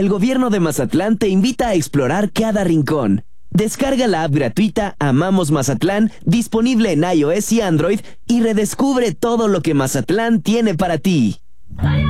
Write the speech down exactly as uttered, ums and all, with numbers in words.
el gobierno de Mazatlán te invita a explorar cada rincón. Descarga la app gratuita Amamos Mazatlán, disponible en iOS y Android, y redescubre todo lo que Mazatlán tiene para ti.